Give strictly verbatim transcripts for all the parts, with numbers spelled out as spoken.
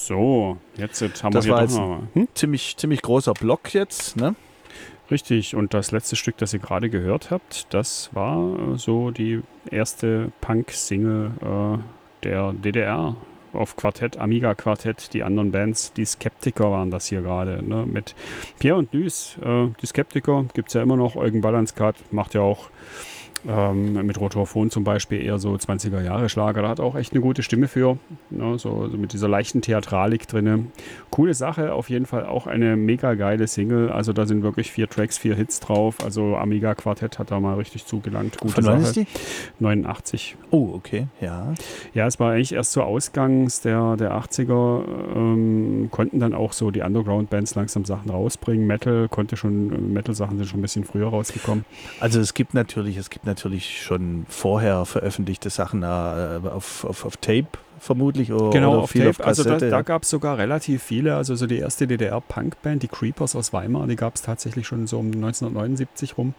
So, jetzt, jetzt haben Das wir war hier jetzt doch noch. Hm? ziemlich, ziemlich großer Block jetzt, ne? Richtig, und das letzte Stück, das ihr gerade gehört habt, das war äh, so die erste Punk-Single äh, der D D R auf Quartett, Amiga-Quartett. Die anderen Bands, die Skeptiker waren das hier gerade, ne? Mit Pierre und Lys. Äh, die Skeptiker gibt es ja immer noch. Eugen Ballanskat macht ja auch ähm, mit Rotorphon zum Beispiel eher so zwanziger Jahre Schlager. Da hat er auch echt eine gute Stimme für, ne? so, so mit dieser leichten Theatralik drin. Coole Sache, auf jeden Fall auch eine mega geile Single. Also da sind wirklich vier Tracks, vier Hits drauf. Also Amiga Quartett hat da mal richtig zugelangt. Gute Von Sache. wann ist die? neunundachtzig. Oh, okay, ja. Ja, es war eigentlich erst so Ausgangs der, der achtziger, ähm, konnten dann auch so die Underground-Bands langsam Sachen rausbringen. Metal konnte schon, Metal-Sachen sind schon ein bisschen früher rausgekommen. Also es gibt natürlich, es gibt natürlich schon vorher veröffentlichte Sachen äh, auf, auf, auf Tape vermutlich oder, genau, oder auf viel Tape. auf Kassette. Also da, da ja. gab es sogar relativ viele. Also so die erste D D R-Punk-Band, die Creepers aus Weimar, die gab es tatsächlich schon so um neunzehnhundertneunundsiebzig rum.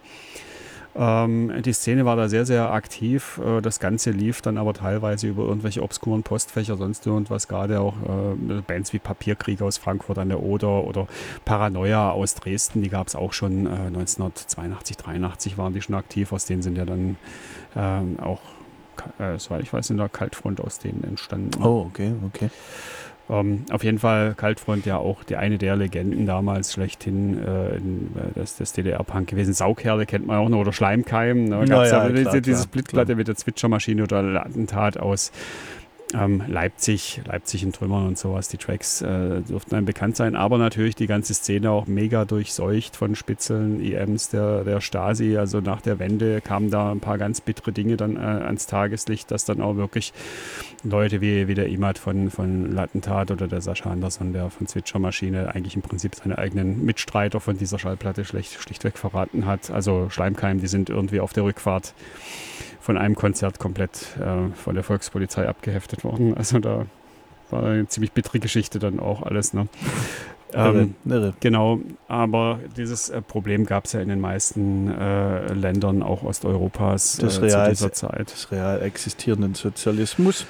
Ähm, die Szene war da sehr, sehr aktiv. Äh, das Ganze lief dann aber teilweise über irgendwelche obskuren Postfächer, sonst irgendwas. Gerade auch äh, Bands wie Papierkrieg aus Frankfurt an der Oder oder Paranoia aus Dresden, die gab es auch schon äh, neunzehnhundertzweiundachtzig, dreiundachtzig waren die schon aktiv. Aus denen sind ja dann äh, auch, äh, soweit ich weiß, in der Kaltfront aus denen entstanden. Oh, okay, okay. Um, auf jeden Fall Kaltfront ja auch die eine der Legenden damals schlechthin äh, in, äh, das, das D D R-Punk gewesen. Saukerle kennt man auch noch oder Schleimkeim. Ne? Gab es ja, ja klar, diese Splitplatte mit der Zwitschermaschine oder Attentat aus ähm, Leipzig, Leipzig in Trümmern und sowas. Die Tracks äh, dürften einem bekannt sein, aber natürlich die ganze Szene auch mega durchseucht von Spitzeln, I Ms der, der Stasi. Also nach der Wende kamen da ein paar ganz bittere Dinge dann äh, ans Tageslicht, dass dann auch wirklich Leute wie, wie der Imad von, von Lattentat oder der Sascha Andersson, der von Zwitschermaschine, eigentlich im Prinzip seine eigenen Mitstreiter von dieser Schallplatte schlecht, schlichtweg verraten hat. Also Schleimkeim, die sind irgendwie auf der Rückfahrt von einem Konzert komplett äh, von der Volkspolizei abgeheftet worden. Also da war eine ziemlich bittere Geschichte dann auch alles. Ne? Ähm, irre, irre. Genau, aber dieses äh, Problem gab es ja in den meisten äh, Ländern, auch Osteuropas, des äh, real, zu dieser Zeit. Des real existierenden Sozialismus.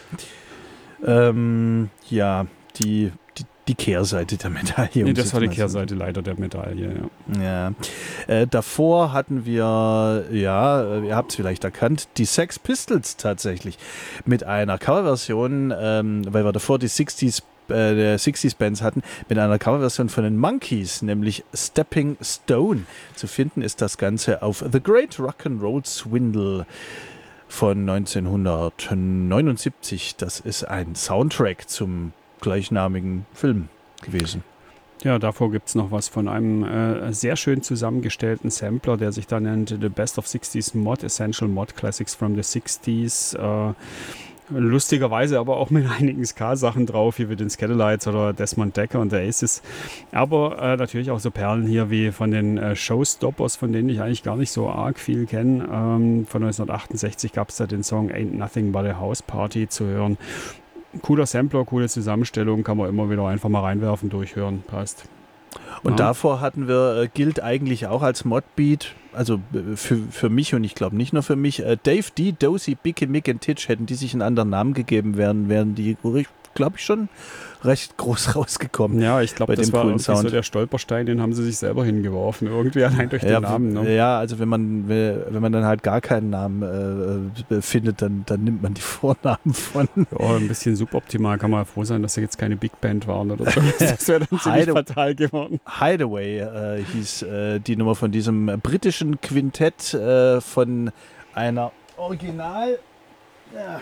Ähm, ja, die, die, die Kehrseite der Medaille. Nee, das war die Kehrseite leider der Medaille, ja. ja. Äh, davor hatten wir, ja, ihr habt es vielleicht erkannt, die Sex Pistols tatsächlich mit einer Coverversion, ähm, weil wir davor die sechziger der sechziger Bands hatten, mit einer Coverversion von den Monkees, nämlich Stepping Stone. Zu finden ist das Ganze auf The Great Rock'n'Roll Swindle von neunzehnhundertneunundsiebzig. Das ist ein Soundtrack zum gleichnamigen Film gewesen. Ja, davor gibt es noch was von einem äh, sehr schön zusammengestellten Sampler, der sich da nennt The Best of sixties Mod, Essential Mod Classics from the sixties. Äh, lustigerweise aber auch mit einigen Ska-Sachen drauf, wie mit den Skatalites oder Desmond Decker und der Aces. Aber äh, natürlich auch so Perlen hier wie von den äh, Showstoppers, von denen ich eigentlich gar nicht so arg viel kenne. Ähm, von neunzehnhundertachtundsechzig gab es da den Song Ain't Nothing But a House Party zu hören. Cooler Sampler, coole Zusammenstellung, kann man immer wieder einfach mal reinwerfen, durchhören, passt. Und ja. davor hatten wir, äh, gilt eigentlich auch als Modbeat, also äh, für, für mich und ich glaube nicht nur für mich, äh, Dave D, Dozy, Bicky, Mick und Titch, hätten die sich einen anderen Namen gegeben, wären, wären die, glaube ich, schon recht groß rausgekommen. Ja, ich glaube, das war irgendwie so der Stolperstein, den haben sie sich selber hingeworfen, irgendwie allein durch ja, den Namen. Ne? Ja, also wenn man wenn man dann halt gar keinen Namen äh, findet, dann, dann nimmt man die Vornamen von. Ja, ein bisschen suboptimal, kann man froh sein, dass sie jetzt keine Big Band waren oder so. Das wäre dann ziemlich Hide- fatal geworden. Hideaway äh, hieß äh, die Nummer von diesem britischen Quintett äh, von einer Original... Ja,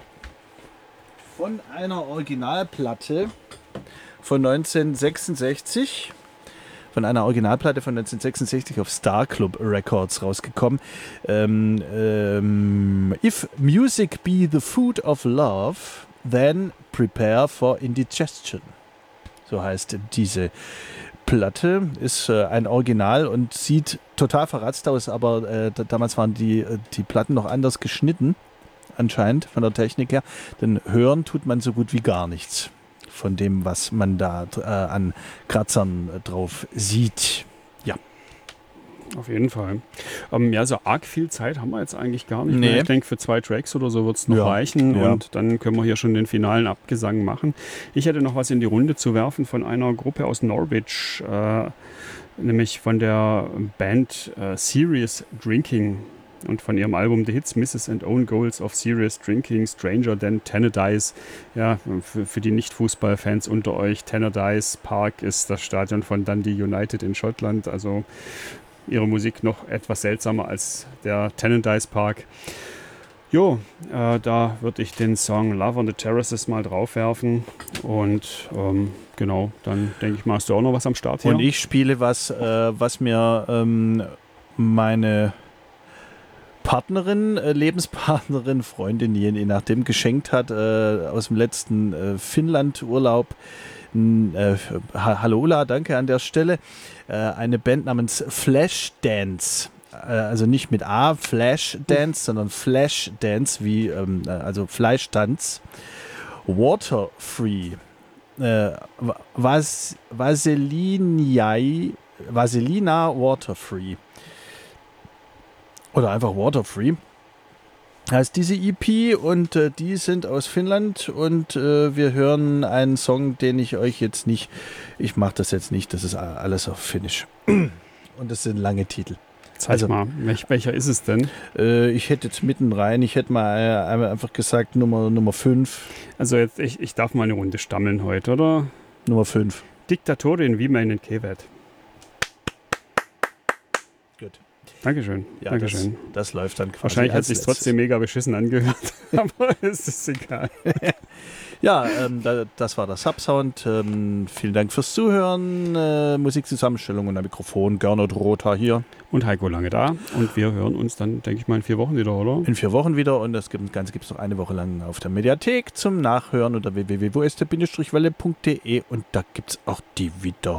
von einer Originalplatte von neunzehnhundertsechsundsechzig, von einer Originalplatte von neunzehnhundertsechsundsechzig auf Star Club Records rausgekommen. Ähm, ähm, If music be the food of love, then prepare for indigestion. So heißt diese Platte, ist äh, ein Original und sieht total verratzt aus, aber äh, d- damals waren die, die Platten noch anders geschnitten. Anscheinend von der Technik her, denn hören tut man so gut wie gar nichts von dem, was man da äh, an Kratzern äh, drauf sieht. Ja. Auf jeden Fall. Ähm, ja, so arg viel Zeit haben wir jetzt eigentlich gar nicht nee. mehr. Ich denke, für zwei Tracks oder so wird es noch ja. reichen ja. und dann können wir hier schon den finalen Abgesang machen. Ich hätte noch was in die Runde zu werfen von einer Gruppe aus Norwich, äh, nämlich von der Band äh, Serious Drinking und von ihrem Album The Hits, Misses and Own Goals of Serious Drinking, Stranger Than Tannadice. Ja, für, für die Nicht-Fußballfans unter euch, Tannadice Park ist das Stadion von Dundee United in Schottland, also ihre Musik noch etwas seltsamer als der Tannadice Park. Jo, äh, da würde ich den Song Love on the Terraces mal draufwerfen und ähm, genau, dann denke ich mal, hast du auch noch was am Start hier? Und ich spiele was, äh, was mir ähm, meine Partnerin, äh, Lebenspartnerin, Freundin, je nachdem geschenkt hat, äh, aus dem letzten äh, Finnland-Urlaub. Äh, Hallola, danke an der Stelle. Äh, eine Band namens Flashdance. Äh, also nicht mit A, Flashdance, sondern Flashdance, wie ähm, also Fleischtanz. Waterfree. Äh, Was, Vaselinai, Vaselina Waterfree. Oder einfach Waterfree. Heißt diese E P und äh, die sind aus Finnland und äh, wir hören einen Song, den ich euch jetzt nicht, ich mache das jetzt nicht, das ist alles auf Finnisch. Und das sind lange Titel. Zeig also, mal, Welch, welcher ist es denn? Äh, ich hätte jetzt mitten rein, ich hätte mal äh, einfach gesagt Nummer Nummer fünf. Also jetzt, ich, ich darf mal eine Runde stammeln heute, oder? Nummer fünf. Diktatorin wie man in Kevet. Gut. Dankeschön. Ja, Dankeschön. Das, das läuft dann quasi. Wahrscheinlich hat es sich trotzdem mega beschissen angehört, aber es ist egal. Ja, ähm, da, das war der Subsound. Ähm, vielen Dank fürs Zuhören. Äh, Musikzusammenstellung und ein Mikrofon. Gernot Rother hier. Und Heiko Lange da. Und wir hören uns dann, denke ich mal, in vier Wochen wieder, oder? In vier Wochen wieder. Und das Ganze gibt es noch eine Woche lang auf der Mediathek zum Nachhören unter w w w punkt s t welle punkt d e. Und da gibt es auch die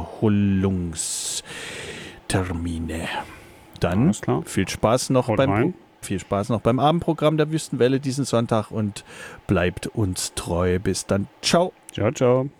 Wiederholungstermine. Dann viel Spaß noch beim rein. Viel Spaß noch beim Abendprogramm der Wüstenwelle diesen Sonntag und bleibt uns treu. Bis dann. Ciao. Ciao, ciao.